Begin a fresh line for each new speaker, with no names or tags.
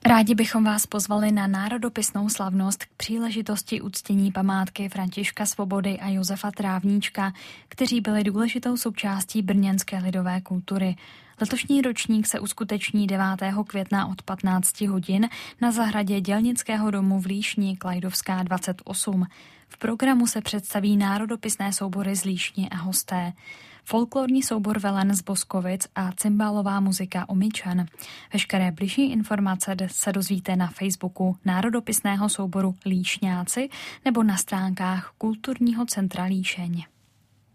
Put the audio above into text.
Rádi bychom vás pozvali na národopisnou slavnost k příležitosti uctění památky Františka Svobody a Josefa Trávníčka, kteří byli důležitou součástí brněnské lidové kultury. Letošní ročník se uskuteční 9. května od 15 hodin na zahradě Dělnického domu v Líšni, Klajdovská 28. V programu se představí národopisné soubory z Líšně a hosté. Folklorní soubor Velen z Boskovic a cymbálová muzika Omyčan. Veškeré bližší informace se dozvíte na Facebooku národopisného souboru Líšňáci nebo na stránkách Kulturního centra Líšeň.